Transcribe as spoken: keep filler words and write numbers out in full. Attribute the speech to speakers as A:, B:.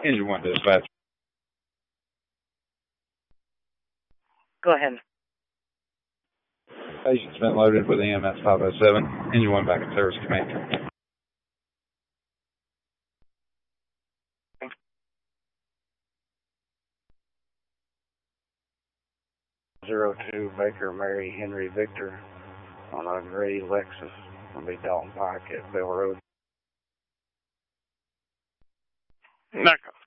A: Engine one dispatch.
B: Go ahead.
A: Patient's been loaded with E M S five oh seven. Engine one back in service, command.
C: Zero two Baker Mary Henry Victor on a gray Lexus. Gonna be Dalton Pike at Bell Road.
D: Echo.